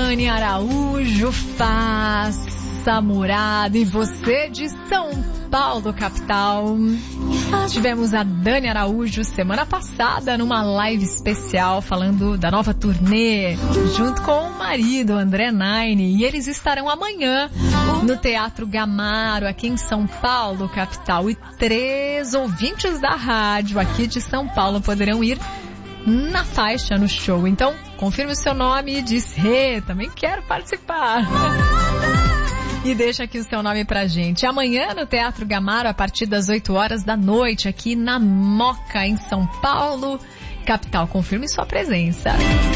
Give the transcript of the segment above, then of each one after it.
Dani Araújo, faça morada. E você de São Paulo, capital. Tivemos a Dani Araújo semana passada numa live especial falando da nova turnê, junto com o marido, André Nine. E eles estarão amanhã no Teatro Gamaro, aqui em São Paulo, capital. E 3 ouvintes da rádio aqui de São Paulo poderão ir na faixa, no show. Então, confirme o seu nome e diz: também quero participar. E deixa aqui o seu nome pra gente. Amanhã no Teatro Gamaro, a partir das 8 horas da noite, aqui na Moca, em São Paulo, capital. Confirme sua presença.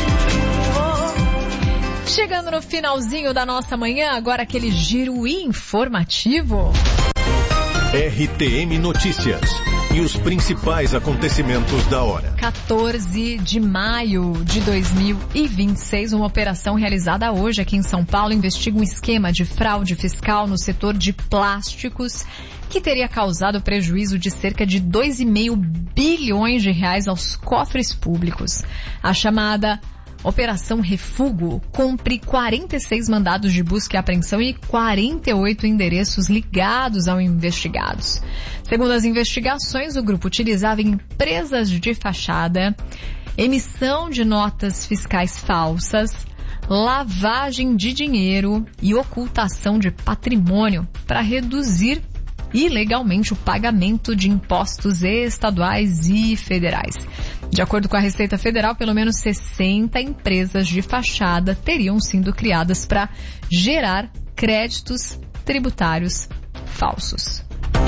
Chegando no finalzinho da nossa manhã, agora aquele giro informativo. RTM Notícias e os principais acontecimentos da hora. 14 de maio de 2026, uma operação realizada hoje aqui em São Paulo investiga um esquema de fraude fiscal no setor de plásticos que teria causado prejuízo de cerca de 2,5 bilhões de reais aos cofres públicos. A chamada Operação Refúgio cumpre 46 mandados de busca e apreensão e 48 endereços ligados aos investigados. Segundo as investigações, o grupo utilizava empresas de fachada, emissão de notas fiscais falsas, lavagem de dinheiro e ocultação de patrimônio para reduzir ilegalmente o pagamento de impostos estaduais e federais. De acordo com a Receita Federal, pelo menos 60 empresas de fachada teriam sido criadas para gerar créditos tributários falsos.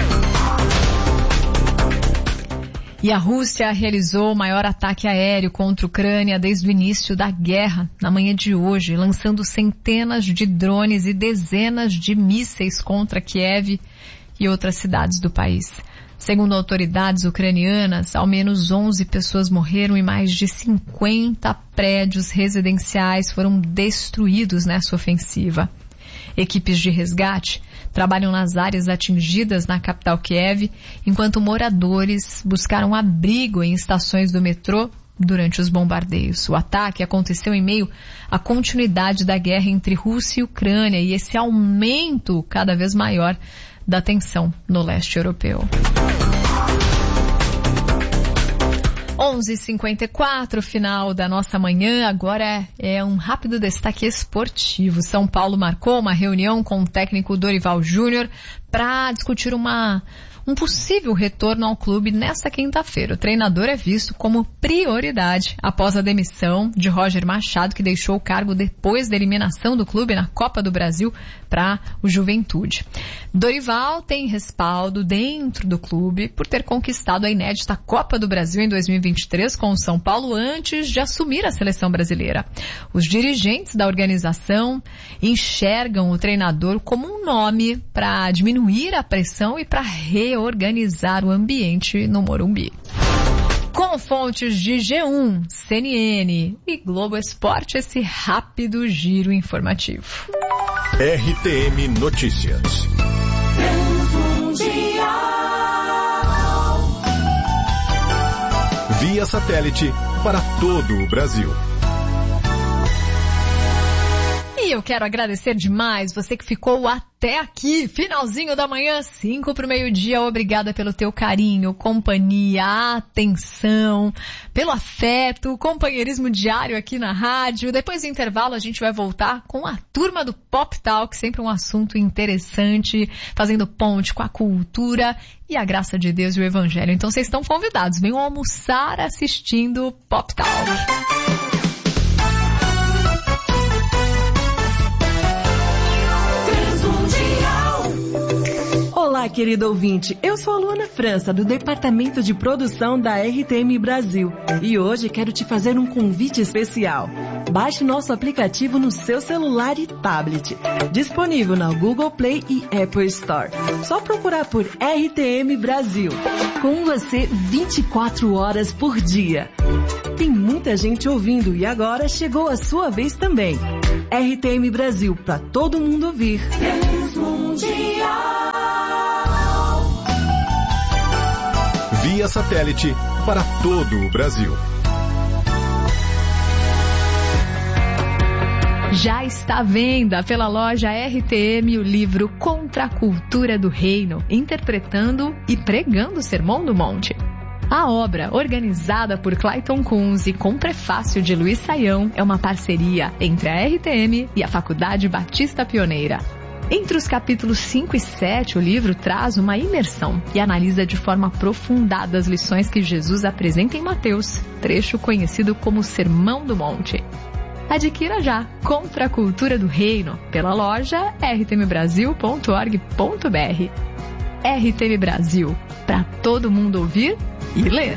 E a Rússia realizou o maior ataque aéreo contra a Ucrânia desde o início da guerra, na manhã de hoje, lançando centenas de drones e dezenas de mísseis contra Kiev e outras cidades do país. Segundo autoridades ucranianas, ao menos 11 pessoas morreram e mais de 50 prédios residenciais foram destruídos nessa ofensiva. Equipes de resgate trabalham nas áreas atingidas na capital Kiev, enquanto moradores buscaram abrigo em estações do metrô durante os bombardeios. O ataque aconteceu em meio à continuidade da guerra entre Rússia e Ucrânia e esse aumento cada vez maior da tensão no leste europeu. 11h54, final da nossa manhã. Agora é um rápido destaque esportivo. São Paulo marcou uma reunião com o técnico Dorival Júnior para discutir um possível retorno ao clube nesta quinta-feira. O treinador é visto como prioridade após a demissão de Roger Machado, que deixou o cargo depois da eliminação do clube na Copa do Brasil para o Juventude. Dorival tem respaldo dentro do clube por ter conquistado a inédita Copa do Brasil em 2023 com o São Paulo antes de assumir a seleção brasileira. Os dirigentes da organização enxergam o treinador como um nome para diminuir a pressão e para reorganizar o ambiente no Morumbi. Com fontes de G1, CNN e Globo Esporte, esse rápido giro informativo. RTM Notícias. Via satélite para todo o Brasil. E eu quero agradecer demais você que ficou até aqui, finalzinho da manhã, 5 para o meio-dia. Obrigada pelo teu carinho, companhia, atenção, pelo afeto, companheirismo diário aqui na rádio. Depois do intervalo a gente vai voltar com a turma do Pop Talk, sempre um assunto interessante, fazendo ponte com a cultura e a graça de Deus e o Evangelho. Então vocês estão convidados, venham almoçar assistindo Pop Talk. Olá, querido ouvinte. Eu sou a Luana França, do Departamento de Produção da RTM Brasil. E hoje quero te fazer um convite especial. Baixe nosso aplicativo no seu celular e tablet. Disponível na Google Play e Apple Store. Só procurar por RTM Brasil. Com você 24 horas por dia. Tem muita gente ouvindo e agora chegou a sua vez também. RTM Brasil, para todo mundo ouvir. Via satélite para todo o Brasil. Já está à venda pela loja RTM o livro Contra a Cultura do Reino, interpretando e pregando o Sermão do Monte. A obra, organizada por Clayton Kunz e com prefácio de Luiz Saião, é uma parceria entre a RTM e a Faculdade Batista Pioneira. Entre os capítulos 5 e 7, o livro traz uma imersão e analisa de forma aprofundada as lições que Jesus apresenta em Mateus, trecho conhecido como Sermão do Monte. Adquira já Contra a Cultura do Reino pela loja rtmbrasil.org.br. RTM Brasil, para todo mundo ouvir e ler.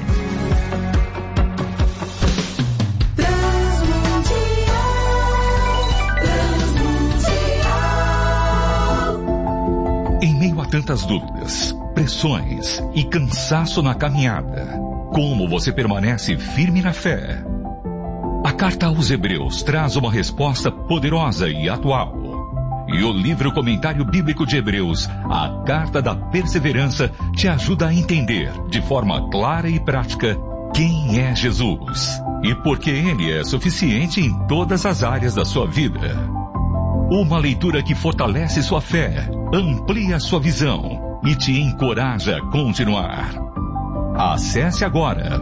Em meio a tantas dúvidas, pressões e cansaço na caminhada, como você permanece firme na fé? A carta aos Hebreus traz uma resposta poderosa e atual. E o livro Comentário Bíblico de Hebreus, a Carta da Perseverança, te ajuda a entender, de forma clara e prática, quem é Jesus e por que Ele é suficiente em todas as áreas da sua vida. Uma leitura que fortalece sua fé, amplia sua visão e te encoraja a continuar. Acesse agora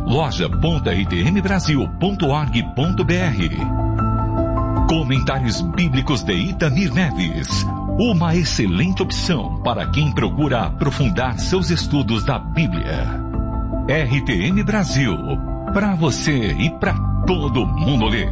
loja.rtmbrasil.org.br. Comentários Bíblicos de Itamir Neves. Uma excelente opção para quem procura aprofundar seus estudos da Bíblia. RTM Brasil. Para você e para todo mundo ler.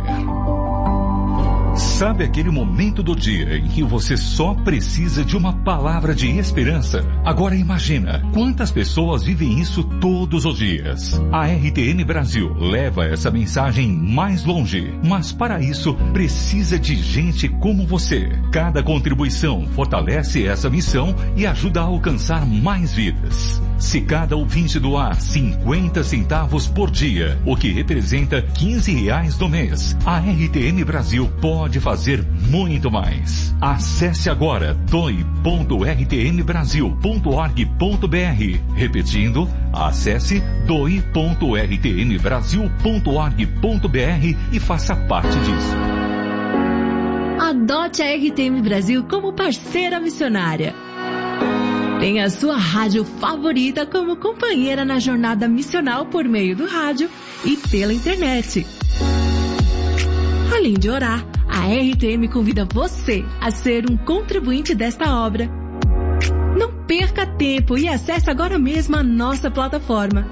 Sabe aquele momento do dia em que você só precisa de uma palavra de esperança? Agora imagina quantas pessoas vivem isso todos os dias. A RTM Brasil leva essa mensagem mais longe, mas para isso precisa de gente como você. Cada contribuição fortalece essa missão e ajuda a alcançar mais vidas. Se cada ouvinte doar 50 centavos por dia, o que representa R$15 no mês, a RTM Brasil pode fazer muito mais. Acesse agora doe.rtmbrasil.org.br. Repetindo, acesse doe.rtmbrasil.org.br e faça parte disso. Adote a RTM Brasil como parceira missionária. Tenha a sua rádio favorita como companheira na jornada missional por meio do rádio e pela internet. Além de orar, a RTM convida você a ser um contribuinte desta obra. Não perca tempo e acesse agora mesmo a nossa plataforma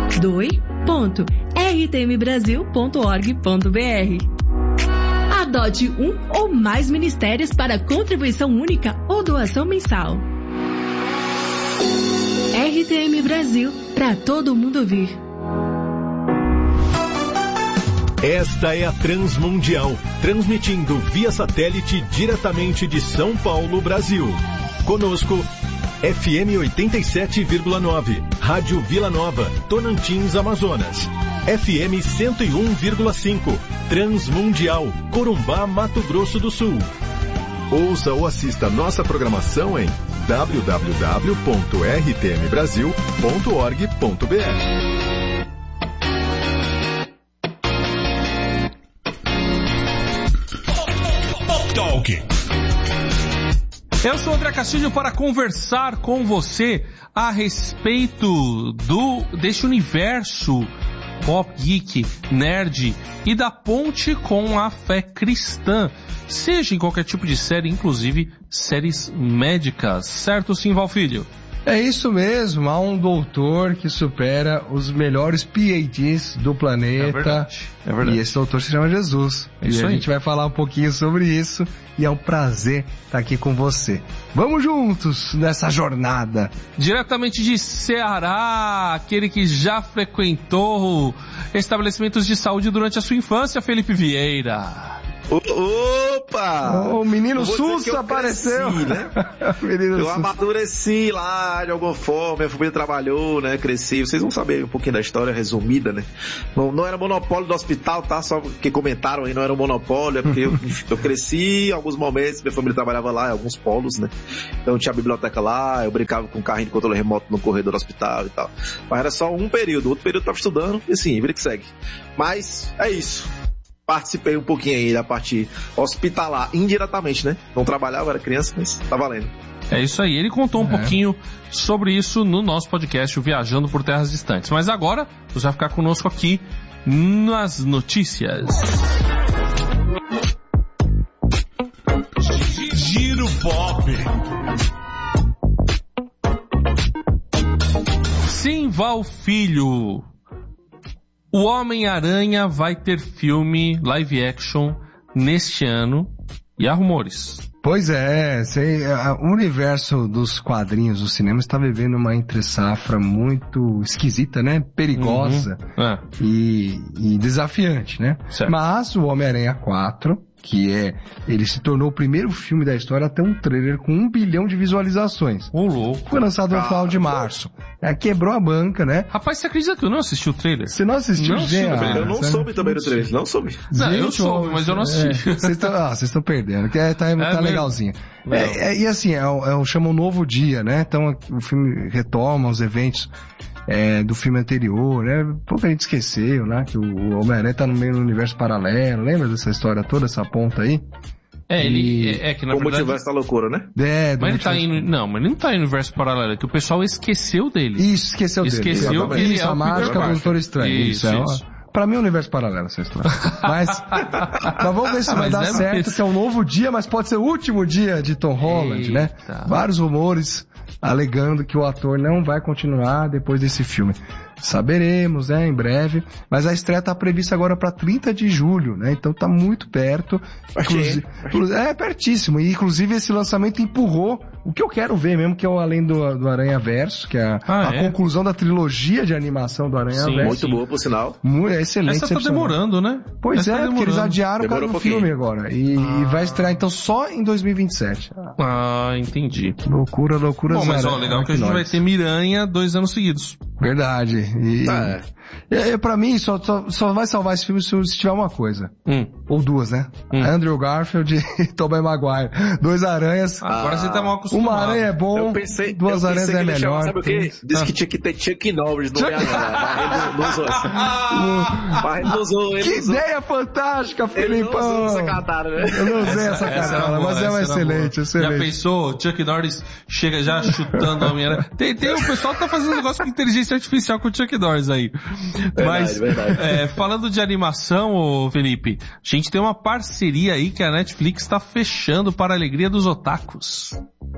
doe.rtmbrasil.org.br. Adote um ou mais ministérios para contribuição única ou doação mensal. RTM Brasil, para todo mundo ouvir. Esta é a Transmundial, transmitindo via satélite diretamente de São Paulo, Brasil. Conosco, FM 87,9, Rádio Vila Nova, Tonantins, Amazonas. FM 101,5, Transmundial, Corumbá, Mato Grosso do Sul. Ouça ou assista nossa programação em www.rtmbrasil.org.br. Eu sou o André Castilho para conversar com você a respeito deste universo pop, geek, nerd e da ponte com a fé cristã, seja em qualquer tipo de série, inclusive séries médicas, certo, Simval Filho? É isso mesmo, há um doutor que supera os melhores PhDs do planeta. É verdade. E esse doutor se chama Jesus. A gente vai falar um pouquinho sobre isso e é um prazer estar aqui com você. Vamos juntos nessa jornada. Diretamente de Ceará, aquele que já frequentou estabelecimentos de saúde durante a sua infância, Felipe Vieira. Opa! O menino SUS apareceu, cresci, né? Eu amadureci lá de alguma forma, minha família trabalhou, né? Cresci. Vocês vão saber um pouquinho da história resumida, né? Não era monopólio do hospital, tá? Só que comentaram aí, não era um monopólio, é porque eu cresci em alguns momentos, minha família trabalhava lá em alguns polos, né? Então tinha a biblioteca lá, eu brincava com carrinho de controle remoto no corredor do hospital e tal. Mas era só um período, outro período eu tava estudando e assim, vida que segue. Mas é isso. participei um pouquinho aí da parte hospitalar, indiretamente, né? Não trabalhava, era criança, mas tá valendo. É isso aí, ele contou um pouquinho sobre isso no nosso podcast, o Viajando por Terras Distantes. Mas agora, você vai ficar conosco aqui nas notícias. Giro Pop. Simval Filho. O Homem-Aranha vai ter filme live action neste ano e há rumores. Pois é, o universo dos quadrinhos do cinema está vivendo uma entre-safra muito esquisita, né? Perigosa e desafiante, né? Certo. Mas o Homem-Aranha 4, ele se tornou o primeiro filme da história a ter um trailer com 1 bilhão de visualizações. Ô, louco. Foi lançado no final de março. Quebrou a banca, né? Rapaz, você acredita que eu não assisti o trailer? Você não assistiu? Eu não soube também do trailer, não soube. Não, eu soube, mas eu não assisti. Vocês estão perdendo, que tá legalzinho. E assim, chama um novo dia, né? Então o filme retoma os eventos do filme anterior, né? Pouca gente esqueceu, né? Que o Homem-Aranha tá no meio do universo paralelo. Lembra dessa história toda, essa ponta aí? Que na verdade... O multiverso da loucura, né? Mas ele tá mas ele não tá em universo paralelo, é que o pessoal esqueceu dele. Isso, esqueceu dele. Esqueceu que ele é a mágica do Doutor Estranho. Isso. Pra mim é um universo paralelo essa história. Mas vamos ver se vai dar certo, que é um novo dia, mas pode ser o último dia de Tom Holland, né? Vários rumores alegando que o ator não vai continuar depois desse filme. Saberemos, né, em breve. Mas a estreia tá prevista agora para 30 de julho, né? Então tá muito perto. Pertíssimo. E inclusive esse lançamento empurrou o que eu quero ver mesmo, que é o Além do Aranha Verso, que é a conclusão da trilogia de animação do Aranha Verso. Muito boa, por sinal. Excelente. Essa tá demorando, né? Pois porque eles adiaram o cara do filme agora. E vai estrear então só em 2027. Entendi. Loucura. Bom, mas legal que a gente vai ter Miranha 2 anos seguidos. Verdade. Pra mim, só vai salvar esse filme se tiver uma coisa. Ou duas, né? Andrew Garfield e Tobey Maguire. 2 aranhas. Agora você tá mal acostumado. Uma aranha é bom, 2 aranhas é melhor. Sabe o quê? Diz que tinha que ter Chuck Norris no Homem-Aranha. Mas ele não usou. Que ideia fantástica, Felipão! Eu não usei essa cara, mas é uma excelente. Já pensou? Chuck Norris chega já chutando o Homem-Aranha. Tem o pessoal que tá fazendo um negócio com inteligência artificial com o Chuck Norris aí. Mas, falando de animação, ô Felipe, a gente tem uma parceria aí que a Netflix está fechando para a alegria dos otakus.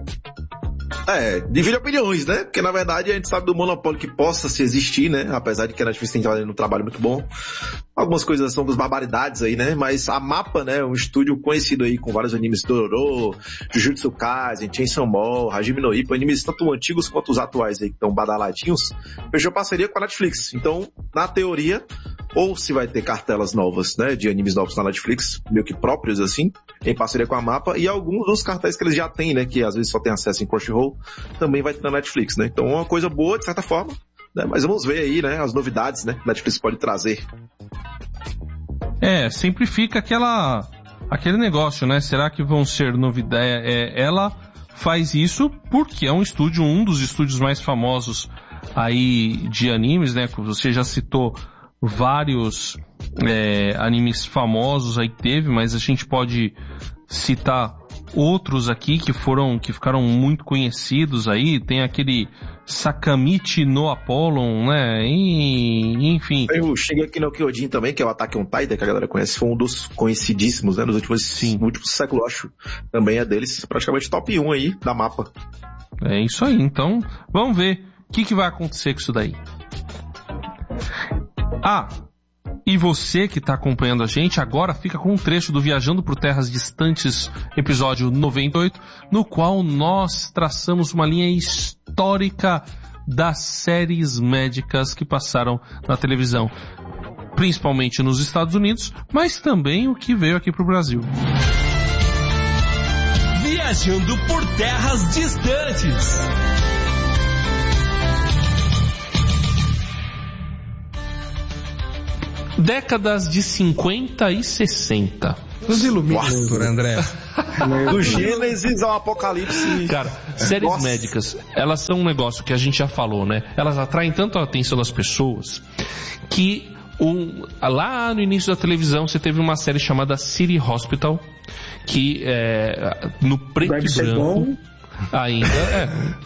Divide opiniões, né? Porque na verdade a gente sabe do monopólio que possa se existir, né? Apesar de que a Netflix tem fazendo um trabalho muito bom. Algumas coisas são das barbaridades aí, né? Mas a Mappa, né? Um estúdio conhecido aí com vários animes Dororo, Jujutsu Kaisen, Chainsaw Man, Hajime no Ippo, animes tanto antigos quanto os atuais aí que estão badaladinhos, fechou parceria com a Netflix. Então, na teoria, ou se vai ter cartelas novas, né? De animes novos na Netflix, meio que próprios assim, em parceria com a Mappa, e alguns dos cartéis que eles já têm, né? Que às vezes só tem acesso em Crunchyroll, também vai ter na Netflix, né? Então, é uma coisa boa, de certa forma, né? Mas vamos ver aí, né? As novidades, né? Que a Netflix pode trazer. Sempre fica aquele negócio, né? Será que vão ser novidades? Ela faz isso porque é um dos estúdios mais famosos aí de animes, né? Você já citou vários animes famosos aí que teve, mas a gente pode citar outros aqui que ficaram muito conhecidos aí. Tem aquele Sakamichi no Apollon, né? Enfim. Tem o Shingeki no Kyojin também, que é o Attack on Titan, que a galera conhece. Foi um dos conhecidíssimos, né? Nos últimos séculos, acho. Também é deles. Praticamente top 1 aí da Mappa. É isso aí. Então, vamos ver o que vai acontecer com isso daí. E você que está acompanhando a gente, agora fica com um trecho do Viajando por Terras Distantes, episódio 98, no qual nós traçamos uma linha histórica das séries médicas que passaram na televisão, principalmente nos Estados Unidos, mas também o que veio aqui para o Brasil. Viajando por Terras Distantes. Décadas de 50 e 60. Nos ilumina, doutor André. Do Gênesis ao Apocalipse. Cara, séries médicas, elas são um negócio que a gente já falou, né? Elas atraem tanto a atenção das pessoas que Lá no início da televisão você teve uma série chamada City Hospital, que no preto e branco ainda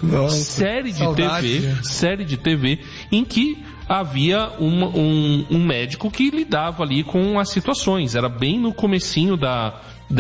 série de TV em que havia um médico que lidava ali com as situações. Era bem no comecinho da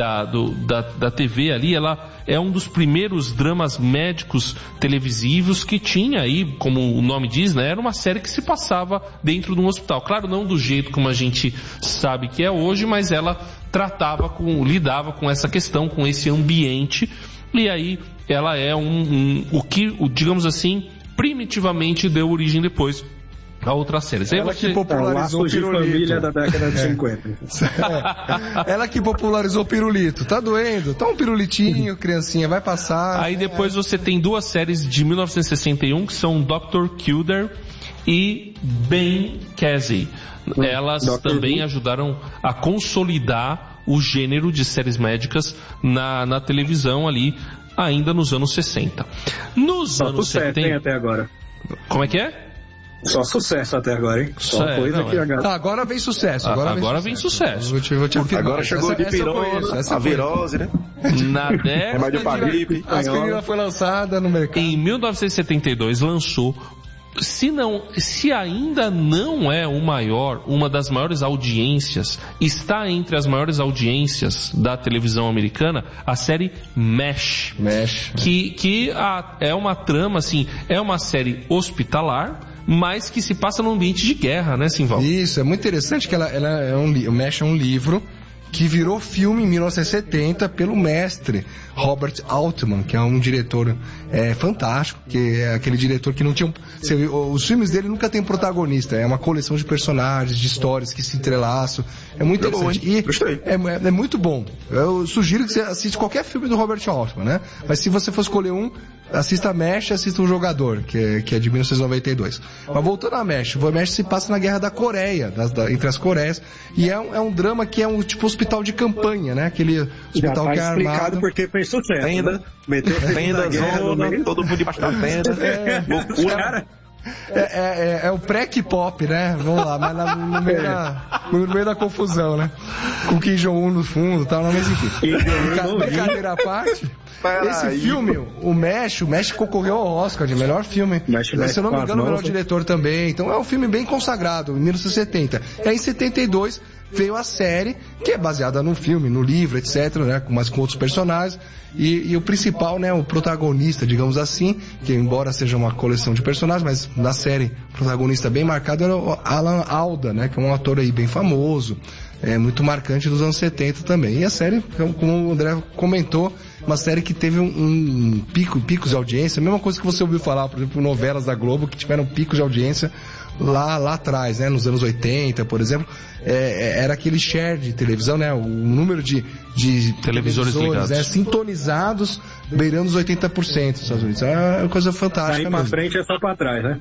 TV ali. Ela é um dos primeiros dramas médicos televisivos que tinha aí, como o nome diz, né? Era uma série que se passava dentro de um hospital. Claro, não do jeito como a gente sabe que é hoje, mas ela lidava com essa questão, com esse ambiente. E aí ela é digamos assim, primitivamente deu origem depois a outras séries. Ela que popularizou o pirulito. Família da década de 50. Ela que popularizou o pirulito. Tá doendo? Tá um pirulitinho, criancinha, vai passar. Aí depois você tem duas séries de 1961 que são Dr. Kildare e Ben Casey. Elas também ajudaram a consolidar o gênero de séries médicas na televisão ali, ainda nos anos 60. Nos anos 70... até agora. Como é que é? Só sucesso até agora, hein? Agora vem sucesso. Agora vem sucesso. Vou te afirmar. Agora chegou de pirose, a virose, né? Na década gripe. A aspirina foi lançada no mercado. Em 1972 lançou, se ainda não é uma das maiores audiências, está entre as maiores audiências da televisão americana, a série MASH. Que é uma trama, assim, é uma série hospitalar, mas que se passa num ambiente de guerra, né, Simval? Isso, é muito interessante que o MASH é um livro que virou filme em 1970 pelo mestre Robert Altman, que é um diretor fantástico, que é aquele diretor que não tinha... Os filmes dele nunca tem protagonista, é uma coleção de personagens, de histórias que se entrelaçam. É muito interessante. É muito bom. Eu sugiro que você assista qualquer filme do Robert Altman, né? Mas se você for escolher assista a MASH e assista O Jogador, que é de 1992. Mas voltando a MASH, o MASH se passa na Guerra da Coreia, entre as Coreias, e é um drama que é um tipo hospital de campanha, né? Aquele hospital que é armado. Explicado porque fez sucesso. Tenda, tenda, zona, todo mundo debaixo da tenda. Loucura. É o pré-K-pop, né? Vamos lá, mas no meio da confusão, né? Com Kim Jong-un no fundo e tal, mas enfim. Brincadeira à parte. Esse filme, o MASH concorreu ao Oscar de melhor filme. Se eu não me engano, o melhor diretor também. Então é um filme bem consagrado, em 1970. E aí em 72 veio a série, que é baseada no filme, no livro, etc., né? Mas com outros personagens. E o principal, né, o protagonista, digamos assim, que embora seja uma coleção de personagens, mas na série o protagonista bem marcado era o Alan Alda, né, que é um ator aí bem famoso, muito marcante dos anos 70 também. E a série, como o André comentou, uma série que teve picos de audiência, a mesma coisa que você ouviu falar, por exemplo, novelas da Globo que tiveram picos de audiência lá atrás, né, nos anos 80, por exemplo, era aquele share de televisão, né, o número de televisores ligados, sintonizados, beirando os 80% dos Estados Unidos. É uma coisa fantástica. Aí pra frente é só pra trás, né?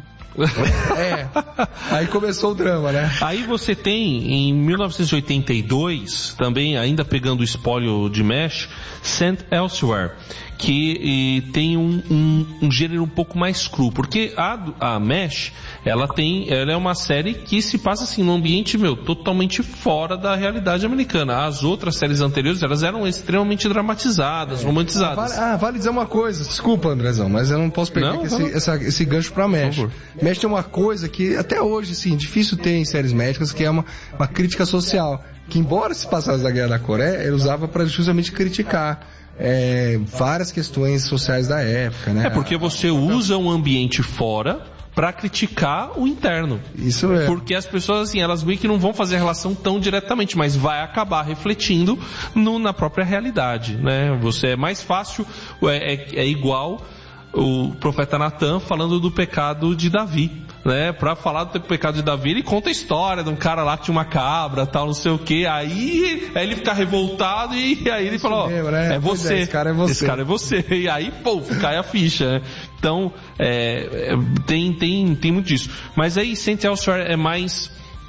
Aí começou o drama, né? Aí você tem, em 1982, também, ainda pegando o espólio de MASH, St. Elsewhere, que tem um gênero um pouco mais cru, porque a MASH, ela é uma série que se passa assim num ambiente, totalmente fora da realidade americana. As outras séries anteriores, elas eram extremamente dramatizadas, romantizadas. Vale dizer uma coisa, desculpa, Andrezão, mas eu não posso pegar esse gancho pra MASH. MASH tem uma coisa que até hoje, sim, difícil ter em séries médicas, que é uma crítica social, que embora se passasse da Guerra da Coreia, ele usava para justamente criticar várias questões sociais da época, né? Porque você usa um ambiente fora para criticar o interno. Isso é. Porque as pessoas, assim, elas meio que não vão fazer a relação tão diretamente, mas vai acabar refletindo na própria realidade, né? Você é mais fácil, é igual o profeta Natan falando do pecado de Davi, né? Pra falar do pecado de Davi, ele conta a história de um cara lá que tinha uma cabra, tal, não sei o que, aí ele fica revoltado e aí ele fala, é você, esse cara é você, e aí, cai a ficha, né? Então, tem muito disso. Mas aí, St. Elsewhere é mais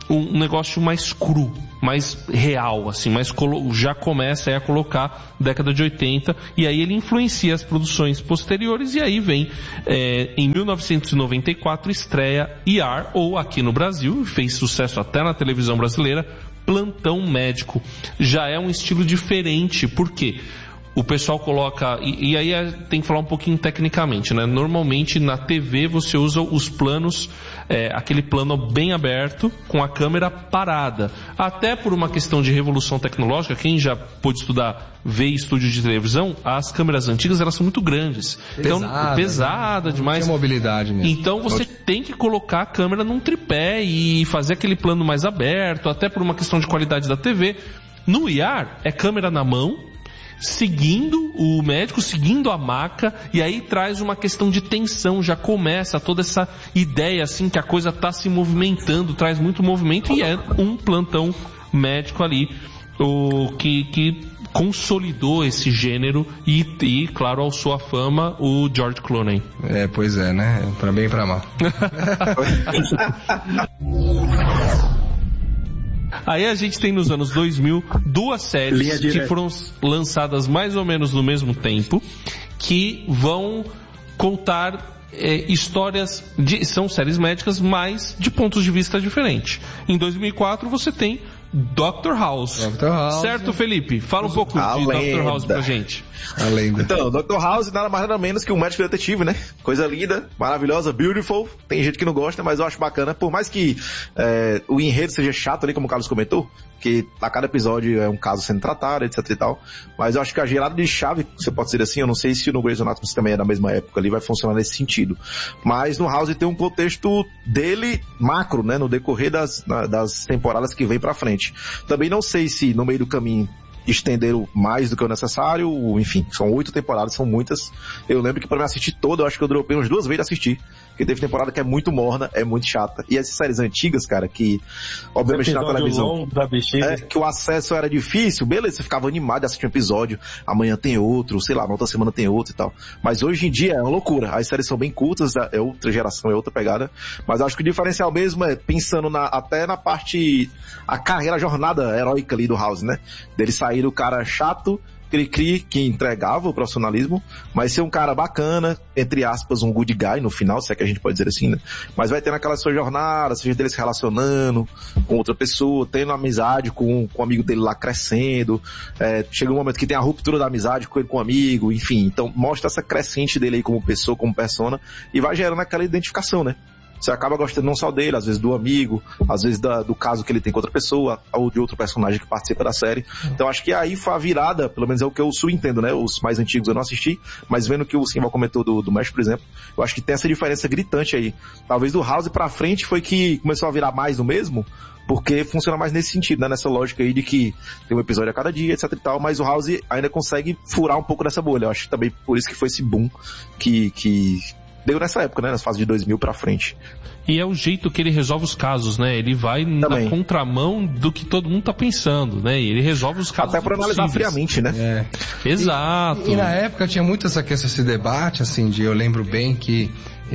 um negócio mais cru, mais real, assim, já começa a colocar década de 80, e aí ele influencia as produções posteriores, e aí vem, em 1994, estreia ER, ou aqui no Brasil, fez sucesso até na televisão brasileira, Plantão Médico. Já é um estilo diferente, por quê? O pessoal coloca, e aí tem que falar um pouquinho tecnicamente, né? Normalmente na TV você usa os planos, aquele plano bem aberto, com a câmera parada. Até por uma questão de revolução tecnológica, quem já pôde ver estúdio de televisão, as câmeras antigas elas são muito grandes. Pesada demais. Não tinha mobilidade mesmo. Então você tem que colocar a câmera num tripé e fazer aquele plano mais aberto, até por uma questão de qualidade da TV. No IAR, é câmera na mão, seguindo o médico, seguindo a maca, e aí traz uma questão de tensão, já começa toda essa ideia assim que a coisa está se movimentando, traz muito movimento, e é um plantão médico ali que consolidou esse gênero e claro, ao sua fama, o George Clooney. Pois é, né? Pra bem e pra mal. Aí a gente tem nos anos 2000 duas séries que foram lançadas mais ou menos no mesmo tempo, que vão contar histórias, são séries médicas, mas de pontos de vista diferentes. Em 2004 você tem Dr. House. Certo, Felipe? Fala um pouco de Dr. House pra gente. A lenda. Então, Dr. House nada mais nada menos que um médico detetive, né? Coisa linda, maravilhosa, beautiful. Tem gente que não gosta, mas eu acho bacana. Por mais que o enredo seja chato ali, como o Carlos comentou, que a cada episódio é um caso sendo tratado, etc e tal. Mas eu acho que a girada de chave, você pode dizer assim, eu não sei se no Grey's Anatomy também é da mesma época ali, vai funcionar nesse sentido. Mas no House tem um contexto dele macro, né? No decorrer das temporadas que vem pra frente. Também não sei se no meio do caminho estenderam mais do que o necessário, enfim, são 8 temporadas, são muitas. Eu lembro que pra me assistir toda, eu acho que eu dropei umas 2 vezes de assistir, porque teve temporada que é muito morna, é muito chata. E essas séries antigas, cara, que obviamente na televisão, que o acesso era difícil, beleza, você ficava animado de assistir um episódio, amanhã tem outro, sei lá, na outra semana tem outro e tal. Mas hoje em dia é uma loucura, as séries são bem curtas, é outra geração, é outra pegada, mas acho que o diferencial mesmo é pensando até na parte, a carreira, a jornada heróica ali do House, né? Dele sair do cara chato, cri-cri, que entregava o profissionalismo, mas ser um cara bacana, entre aspas, um good guy no final, se é que a gente pode dizer assim, né? Mas vai tendo aquela sua jornada, seja dele se relacionando com outra pessoa, tendo amizade com o amigo dele lá crescendo, chega um momento que tem a ruptura da amizade com ele com o amigo, enfim, então mostra essa crescente dele aí como pessoa, como persona, e vai gerando aquela identificação, né? Você acaba gostando não só dele, às vezes do amigo, às vezes do caso que ele tem com outra pessoa, ou de outro personagem que participa da série. Então acho que aí foi a virada, pelo menos é o que eu entendo, né? Os mais antigos eu não assisti, mas vendo que o Simval comentou do México, por exemplo, eu acho que tem essa diferença gritante aí. Talvez do House pra frente foi que começou a virar mais do mesmo, porque funciona mais nesse sentido, né? Nessa lógica aí de que tem um episódio a cada dia, etc e tal, mas o House ainda consegue furar um pouco dessa bolha. Eu acho que também por isso que foi esse boom que deu nessa época, né? Nas fases de 2000 pra frente. E é o jeito que ele resolve os casos, né? Ele vai também na contramão do que todo mundo tá pensando, né? E ele resolve os casos. Até pra analisar friamente, né? Exato. E na época tinha muito esse debate, assim, eu lembro bem que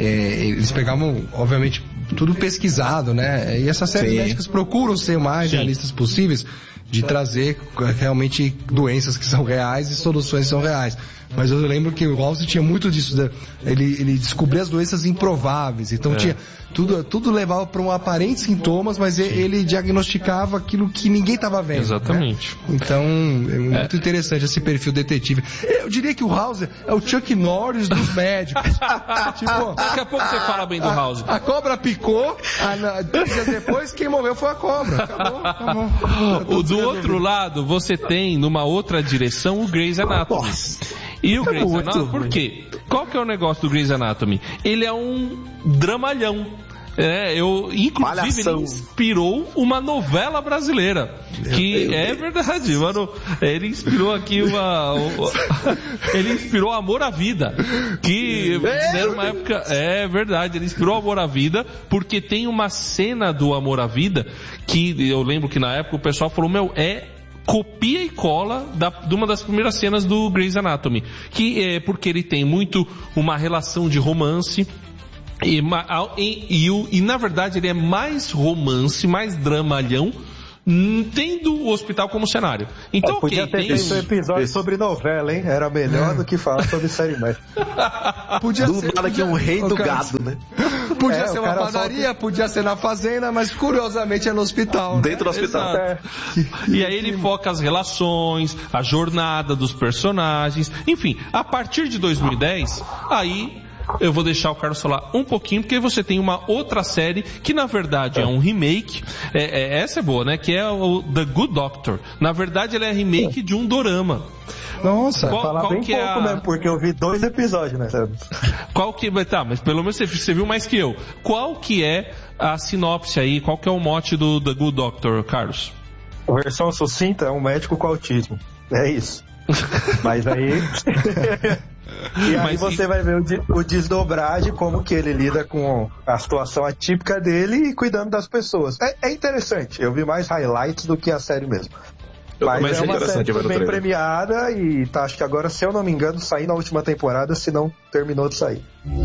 eles pegavam, obviamente, tudo pesquisado, né? E essas séries médicas procuram ser o mais realistas possíveis, de trazer realmente doenças que são reais e soluções que são reais. Mas eu lembro que o House tinha muito disso, né? Ele descobria as doenças improváveis, então tinha tudo levava para um aparente sintomas, mas ele diagnosticava aquilo que ninguém estava vendo. Exatamente. Né? Então, é muito interessante esse perfil detetive. Eu diria que o House é o Chuck Norris dos médicos. Tipo, daqui a pouco você fala bem do House. A cobra picou, 2 dias depois, quem morreu foi a cobra. Acabou. Do outro lado, você tem, numa outra direção, o Grey's Anatomy. E o Grey's Anatomy, por quê? Qual que é o negócio do Grey's Anatomy? Ele é um dramalhão. Inclusive ele inspirou uma novela brasileira. É verdade, mano. Ele inspirou aqui ele inspirou Amor à Vida. Que era uma época. É verdade, ele inspirou Amor à Vida, porque tem uma cena do Amor à Vida que eu lembro que na época o pessoal falou, copia e cola de uma das primeiras cenas do Grey's Anatomy, que é porque ele tem muito uma relação de romance E na verdade ele é mais romance, mais dramalhão, tendo o hospital como cenário. Então, podia ter feito um episódio sobre novela, hein? Era melhor do que falar sobre série médica. Podia ser nada que um rei do gado, né? Podia ser uma padaria, podia ser na fazenda, mas curiosamente é no hospital. Dentro do hospital. E aí ele foca as relações, a jornada dos personagens, enfim, a partir de 2010, aí eu vou deixar o Carlos falar um pouquinho, porque você tem uma outra série que na verdade é um remake, essa é boa, né? Que é o The Good Doctor. Na verdade ela é remake de um dorama. Nossa, falar bem pouco mesmo, porque eu vi 2 episódios, né? Qual que... Tá, mas pelo menos você viu mais que eu. Qual que é a sinopse aí, qual que é o mote do The Good Doctor, Carlos? A versão sucinta é um médico com autismo. É isso. Mas aí... E aí você vai ver o desdobrar de como que ele lida com a situação atípica dele e cuidando das pessoas. É interessante, eu vi mais highlights do que a série mesmo. Mas é uma série bem premiada e tá, acho que agora, se eu não me engano, saiu na última temporada, se não terminou de sair.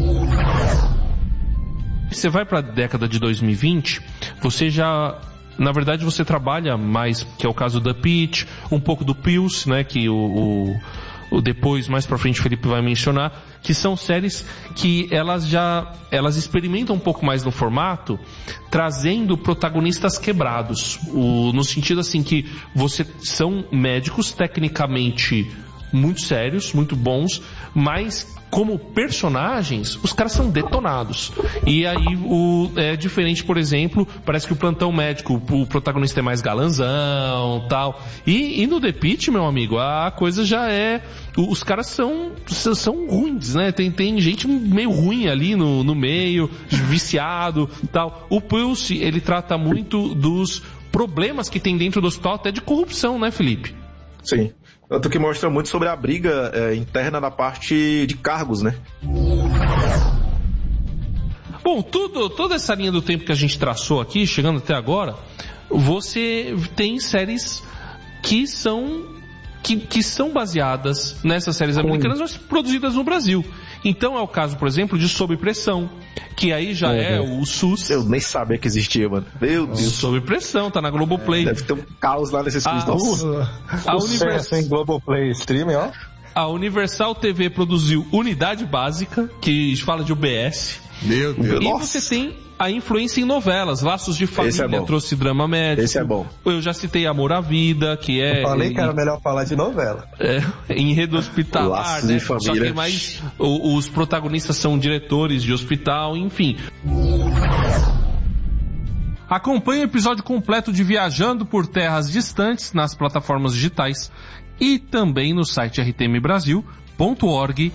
Você vai pra década de 2020, você já... Na verdade você trabalha mais, que é o caso da Peach, um pouco do Pills, né, que o depois, mais pra frente, o Felipe vai mencionar, que são séries que elas experimentam um pouco mais no formato, trazendo protagonistas quebrados, no sentido assim que são médicos tecnicamente muito sérios, muito bons, mas como personagens, os caras são detonados. E aí é diferente, por exemplo, parece que o Plantão Médico, o protagonista é mais galanzão, tal. E no The Pitt, meu amigo, a coisa já é... Os caras são ruins, né? Tem gente meio ruim ali no meio, viciado, tal. O Pulse, ele trata muito dos problemas que tem dentro do hospital, até de corrupção, né, Felipe? Sim. Tanto que mostra muito sobre a briga interna na parte de cargos, né? Bom, toda essa linha do tempo que a gente traçou aqui, chegando até agora, você tem séries que são baseadas nessas séries americanas, mas produzidas no Brasil. Então é o caso, por exemplo, de Sob Pressão, que aí já é o SUS. Eu nem sabia que existia, mano. Meu Deus. Sob Pressão, tá na Globoplay. Deve ter um caos lá nesses filmes. A Universal Globoplay Streaming, ó. A Universal TV produziu Unidade Básica, que fala de UBS. Meu Deus. E você tem a influência em novelas, Laços de Família, trouxe drama médico. Esse é bom. Eu já citei Amor à Vida, que é... Eu falei que era melhor falar de novela. Enredo hospitalar, Laços né? de Família. Só que mais os protagonistas são diretores de hospital, enfim. Acompanhe o episódio completo de Viajando por Terras Distantes nas plataformas digitais e também no site rtmbrasil.org.br.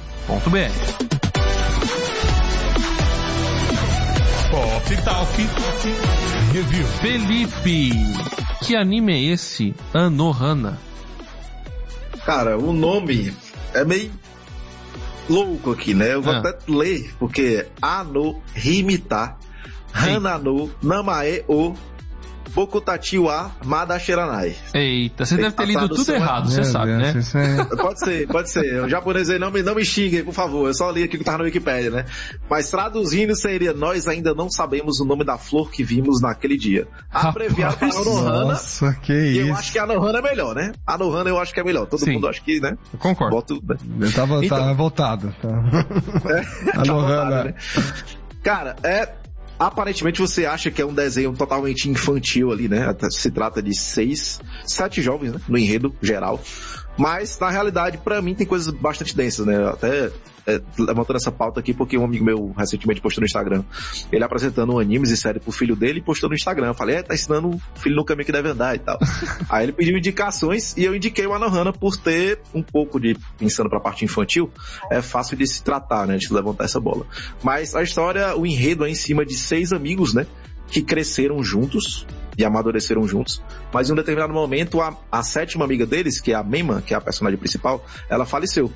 Pop Talk Review. Felipe, que anime é esse? Anohana. Cara, o nome é meio louco aqui, né? Eu vou até ler, porque Anohimita Hanano Namae o Bokutachi wa Madashiranai. Eita, você deve ter lido tudo errado, você sabe, né? Pode ser. O japonês aí não me xingue, por favor. Eu só li aqui que tá na Wikipédia, né? Mas traduzindo seria: nós ainda não sabemos o nome da flor que vimos naquele dia. Abreviado para Anohana. Nossa, que isso. Eu acho que a Anohana é melhor, né? A Anohana eu acho que é melhor. Todo mundo acha que, né? Eu concordo. Né? Eu tava voltado. Anohana. Né? Cara, aparentemente você acha que é um desenho totalmente infantil ali, né? Se trata de 7 jovens, né? No enredo geral. Mas, na realidade, pra mim tem coisas bastante densas, né? Até levantando essa pauta aqui porque um amigo meu recentemente postou no Instagram. Ele apresentando animes e série pro filho dele e postou no Instagram. Eu falei, tá ensinando o filho no caminho que deve andar e tal. Aí ele pediu indicações e eu indiquei o Anohana por ter um pouco de, pensando pra parte infantil, é fácil de se tratar, né? De levantar essa bola. Mas a história, o enredo é em cima de 6 amigos, né? Que cresceram juntos e amadureceram juntos, mas em um determinado momento a 7ª amiga deles, que é a Mema, que é a personagem principal, ela faleceu.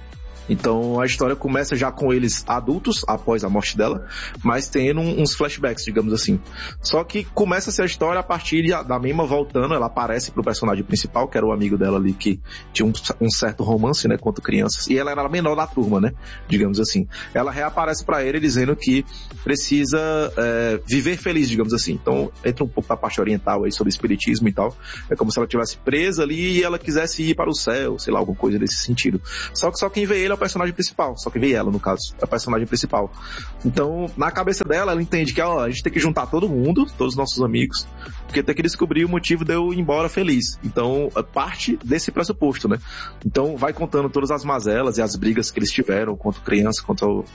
Então a história começa já com eles adultos, após a morte dela, mas tendo uns flashbacks, digamos assim. Só que começa-se a história a partir da Mema voltando, ela aparece pro personagem principal, que era o amigo dela ali, que tinha um certo romance, né, quanto crianças, e ela era a menor da turma, né, digamos assim. Ela reaparece pra ele dizendo que precisa viver feliz, digamos assim. Então entra um pouco da parte oriental aí sobre espiritismo e tal. É como se ela estivesse presa ali e ela quisesse ir para o céu, sei lá, alguma coisa desse sentido. Só que só quem vê ele é o personagem principal. Só quem vê ela, no caso, é o personagem principal. Então, na cabeça dela, ela entende que a gente tem que juntar todo mundo, todos os nossos amigos, porque tem que descobrir o motivo de eu ir embora feliz. Então, é parte desse pressuposto, né? Então, vai contando todas as mazelas e as brigas que eles tiveram, quanto criança, quanto...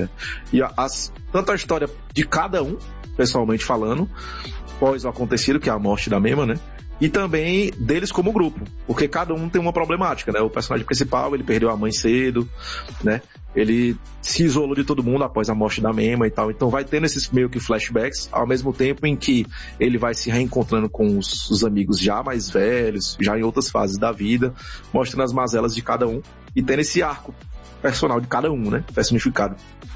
tanto a história de cada um, pessoalmente falando, após o acontecido, que é a morte da Mema, né? E também deles como grupo, porque cada um tem uma problemática, né? O personagem principal, ele perdeu a mãe cedo, né? Ele se isolou de todo mundo após a morte da Mema e tal. Então vai tendo esses meio que flashbacks, ao mesmo tempo em que ele vai se reencontrando com os amigos já mais velhos, já em outras fases da vida, mostrando as mazelas de cada um e tendo esse arco personal de cada um, né? Personificado.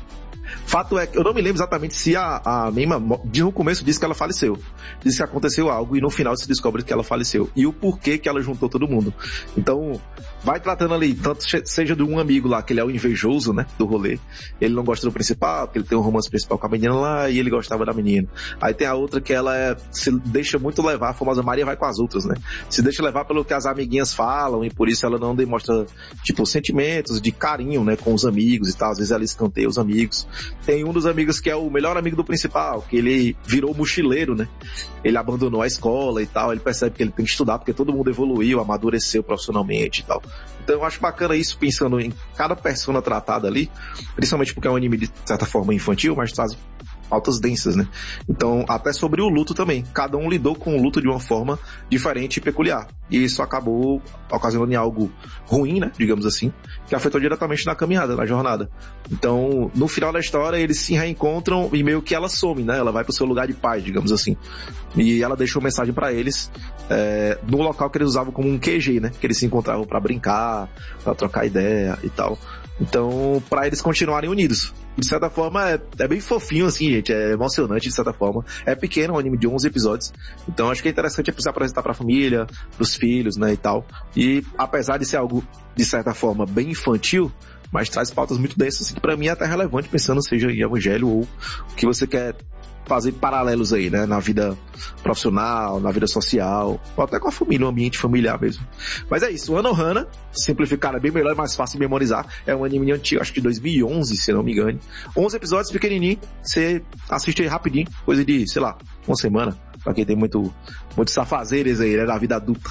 Fato é que eu não me lembro exatamente se a Mema no começo disse que ela faleceu. Disse que aconteceu algo e no final se descobre que ela faleceu. E o porquê que ela juntou todo mundo. Então, vai tratando ali, tanto seja de um amigo lá, que ele é o invejoso, né, do rolê. Ele não gosta do principal, porque ele tem um romance principal com a menina lá e ele gostava da menina. Aí tem a outra que ela se deixa muito levar, a famosa Maria vai com as outras, né. Se deixa levar pelo que as amiguinhas falam e por isso ela não demonstra, tipo, sentimentos de carinho, né, com os amigos e tal. Às vezes ela escanteia os amigos. Tem um dos amigos que é o melhor amigo do principal, que ele virou mochileiro, né? Ele abandonou a escola e tal, ele percebe que ele tem que estudar porque todo mundo evoluiu, amadureceu profissionalmente e tal. Então eu acho bacana isso, pensando em cada persona tratada ali, principalmente porque é um anime de certa forma infantil, mas traz pautas densas, né? Então, até sobre o luto também. Cada um lidou com o luto de uma forma diferente e peculiar. E isso acabou ocasionando em algo ruim, né? Digamos assim, que afetou diretamente na caminhada, na jornada. Então, no final da história, eles se reencontram e meio que ela some, né? Ela vai pro seu lugar de paz, digamos assim. E ela deixou mensagem pra eles no local que eles usavam como um QG, né? Que eles se encontravam pra brincar, pra trocar ideia e tal. Então, pra eles continuarem unidos. De certa forma, é bem fofinho, assim, gente. É emocionante, de certa forma. É pequeno, um anime de 11 episódios. Então, acho que é interessante apresentar pra família, pros filhos, né, e tal. E, apesar de ser algo, de certa forma, bem infantil, mas traz pautas muito densas, assim, que pra mim é até relevante, pensando seja em evangelho ou o que você quer fazer paralelos aí, né, na vida profissional, na vida social, ou até com a família, um ambiente familiar mesmo. Mas é isso, o Anohana, simplificado, é bem melhor, é mais fácil de memorizar, é um anime antigo, acho que de 2011, se não me engano. 11 episódios, pequenininho, você assiste aí rapidinho, coisa de, sei lá, uma semana, pra quem tem muitos safazeres aí, né, da vida adulta.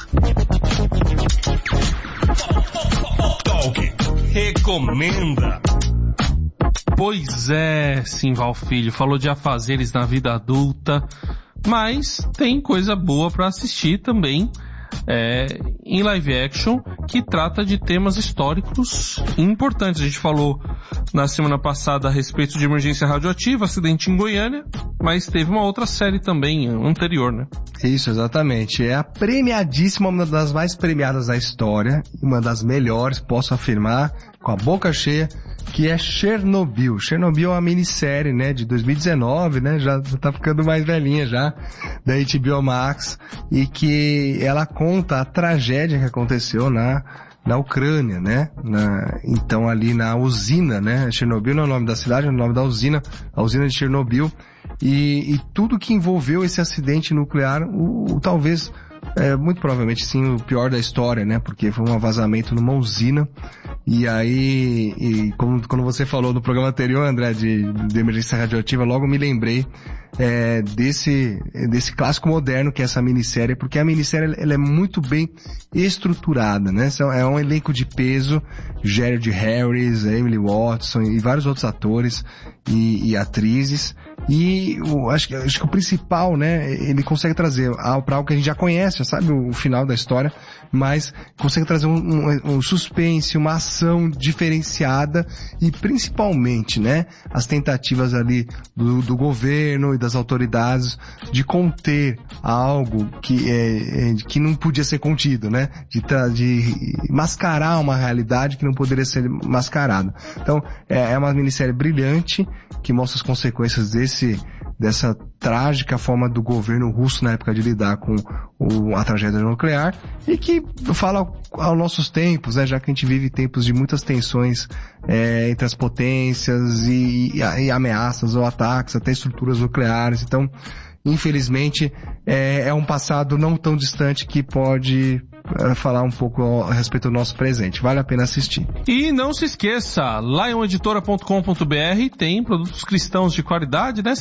Recomenda. Pois é, Simval Filho, falou de afazeres na vida adulta, mas tem coisa boa pra assistir também em live action, que trata de temas históricos importantes. A gente falou na semana passada a respeito de emergência radioativa, acidente em Goiânia, mas teve uma outra série também anterior, né? Isso, exatamente. É a premiadíssima, uma das mais premiadas da história, uma das melhores, posso afirmar, com a boca cheia, que é Chernobyl. Chernobyl é uma minissérie, né, de 2019, né, já tá ficando mais velhinha já, da HBO Max, e que ela conta a tragédia que aconteceu na Ucrânia, né, então ali na usina, né, Chernobyl não é o nome da cidade, é o nome da usina, a usina de Chernobyl, e tudo que envolveu esse acidente nuclear, talvez, muito provavelmente sim, o pior da história, né, porque foi um vazamento numa usina. E aí, quando você falou no programa anterior, André, de emergência radioativa, logo me lembrei desse clássico moderno que é essa minissérie, porque a minissérie ela é muito bem estruturada, né? É um elenco de peso, Jared Harris, Emily Watson e vários outros atores e atrizes. E acho que o principal, né, ele consegue trazer para algo que a gente já conhece, já sabe o final da história, mas consegue trazer um suspense, uma ação ação diferenciada e principalmente, né, as tentativas ali do governo e das autoridades de conter algo que não podia ser contido, né, de mascarar uma realidade que não poderia ser mascarada. Então, é uma minissérie brilhante que mostra as consequências dessa trágica forma do governo russo na época de lidar com a tragédia nuclear e que fala aos nossos tempos, né, já que a gente vive tempos de muitas tensões entre as potências e ameaças ou ataques, até estruturas nucleares. Então, infelizmente, é um passado não tão distante que pode falar um pouco a respeito do nosso presente. Vale a pena assistir. E não se esqueça, lioneditora.com.br tem produtos cristãos de qualidade, né?